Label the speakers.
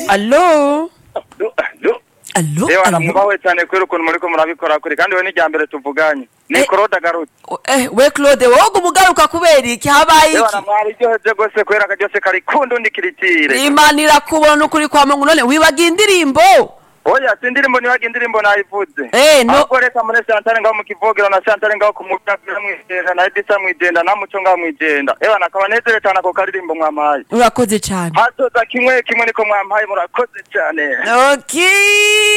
Speaker 1: Allo? Allo?
Speaker 2: Ewa namubawe cyane kwera ukuntu muri ko murabikora kuri kandi we ni ryambere tuvuganye. Ni Claude Garut.
Speaker 1: We Claude wogo mugaruka kubera iki habaye iki?
Speaker 2: Ewa namwari ryoheje gose kwera kajose kari kundu ndikiritire.
Speaker 1: Imana irakubona ukuri kwa Mungu none wibaga indirimbo.
Speaker 2: Oya sindirimbo nibaga indirimbo nayivuze.
Speaker 1: No.
Speaker 2: Ako reka muri Chantal ngaho mukivogero na Chantal ngaho kumutafira mwijenda na Edisa mwijenda na muco ngaho mwijenda. Ewa nakabanezere cyane ako karirimbo mwamaye.
Speaker 1: Urakoze cyane.
Speaker 2: Hazoza kimwe niko mwampaye murakoze cyane.
Speaker 1: Okay.